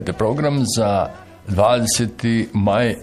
Program za 20. maj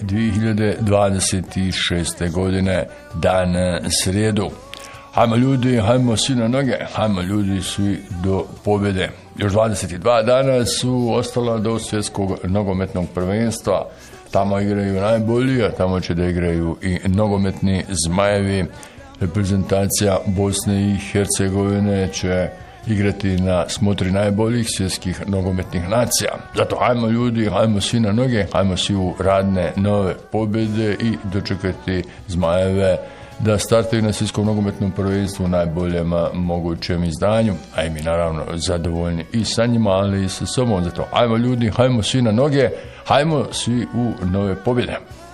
2026. godine, dan srijedu. Hajmo ljudi, hajmo svi na noge, hajmo ljudi svi do pobjede. Još 22 dana su ostala do svjetskog nogometnog prvenstva. Tamo igraju najbolji, a tamo će da igraju i nogometni Zmajevi. Reprezentacija Bosne i Hercegovine će igrati na smotri najboljih svjetskih nogometnih nacija. Zato hajmo ljudi, hajmo svi na noge, hajmo svi u radne nove pobjede i dočekati Zmajeve da startaju na svjetskom nogometnom prvenstvu u najboljem mogućem izdanju, a i mi naravno zadovoljni i sa njima, ali i sa sobom. Zato hajmo ljudi, hajmo svi na noge, hajmo svi u nove pobjede.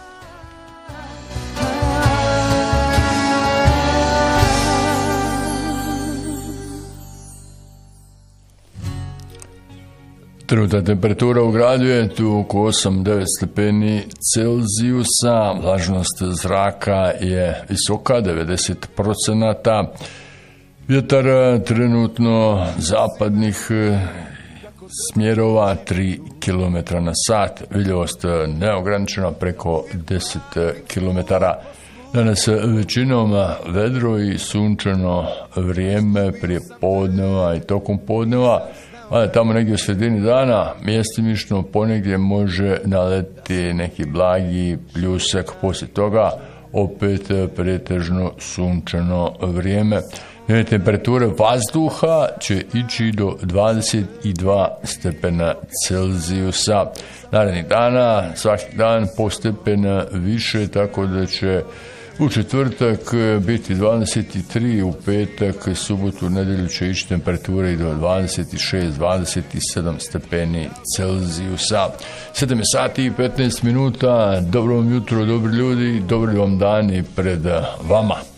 Trenutna temperatura u gradu je tu oko 8-9 stepeni Celzijusa, vlažnost zraka je visoka, 90%. Vjetar trenutno zapadnih smjerova 3 km na sat, vidljivost neograničena preko 10 km. Danas većinom vedro i sunčano vrijeme prije podneva i tokom podneva. A tamo negdje u sredini dana mjestimično ponegdje može naleti neki blagi pljusak, poslije toga opet pretežno sunčano vrijeme. Temperature vazduha će ići do 22 stepena Celzijusa. Narednih dana, svaki dan po stepena više, tako da će u četvrtak biti 23, u petak, subotu, nedjelju će ići temperature i do 26-27 stepeni Celzijusa. 7 sati i 15 minuta, dobro vam jutro, dobri ljudi, dobri vam dani pred vama.